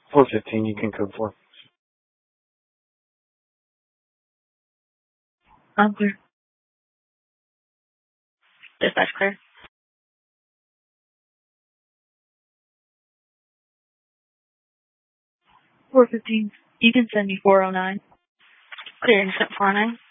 415, you can code 4. I'm clear. Dispatch clear. 415, you can send me 409. Clear and sent 49.